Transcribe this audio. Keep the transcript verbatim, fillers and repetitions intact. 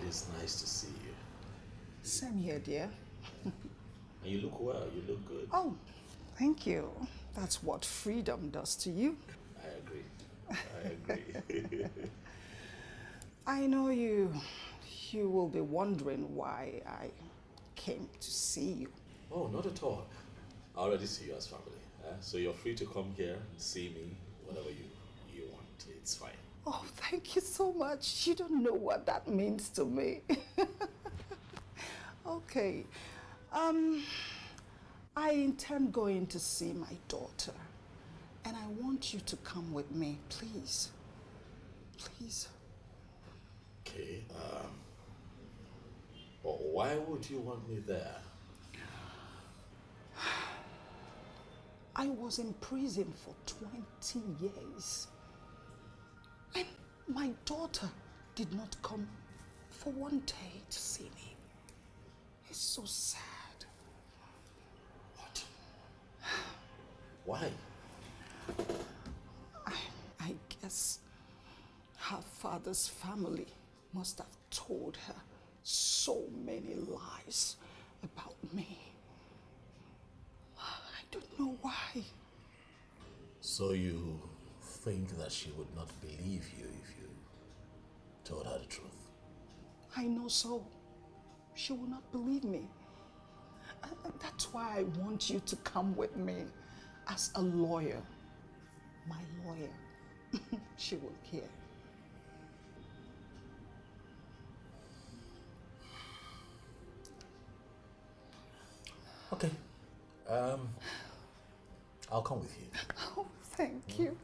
It's nice to see you. Same here, dear. And you look well, you look good. Oh, thank you. That's what freedom does to you. I agree. I agree. I know you, you will be wondering why I came to see you. Oh, not at all. I already see you as family. Eh? So you're free to come here and see me whenever you, you want. It's fine. Oh, thank you so much. You don't know what that means to me. Okay. Um, I intend going to see my daughter. And I want you to come with me, please. Please. Okay. Um, but why would you want me there? I was in prison for twenty years. And my daughter did not come for one day to see me. It's so sad. What? Why? I, I guess her father's family must have told her so many lies about me. I don't know why. So you think that she would not believe you if you told her the truth? I know so. She will not believe me. And that's why I want you to come with me as a lawyer. My lawyer. She will hear. Okay. Um, I'll come with you. Oh, thank you.